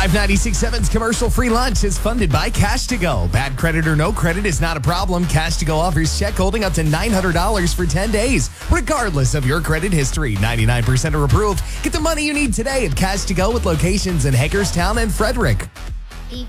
Live 96.7's commercial-free lunch is funded by Cash to Go. Bad credit or no credit is not a problem. Cash to Go offers check holding up to $900 for 10 days, regardless of your credit history. 99% are approved. Get the money you need today at Cash to Go with locations in Hagerstown and Frederick.